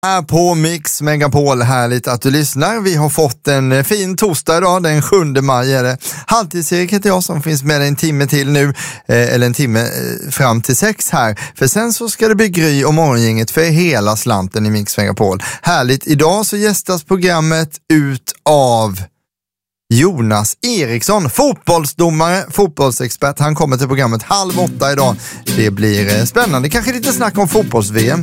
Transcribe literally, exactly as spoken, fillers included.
Här på Mix Megapol, härligt att du lyssnar. Vi har fått en fin torsdag idag, den sjunde maj är det. Halvtids-Erik heter jag som finns med en timme till nu, eh, eller en timme eh, fram till sex här. För sen så ska det bli Gry och morgongänget för hela slanten i Mix Megapol. Härligt, idag så gästas programmet ut av Jonas Eriksson, fotbollsdomare, fotbollsexpert. Han kommer till programmet halv åtta idag. Det blir spännande, kanske lite snack om fotbolls-V M.